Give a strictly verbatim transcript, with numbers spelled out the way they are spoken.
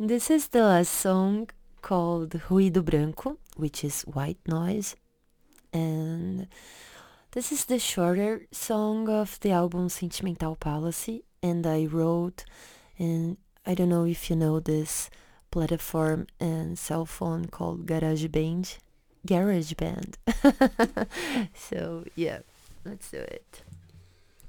This is the last song called Ruído Branco, which is white noise. And this is the shorter song of the album Sentimental Palace. And I wrote, and I don't know if you know this platform and cell phone called GarageBand. GarageBand. So, yeah, let's do it.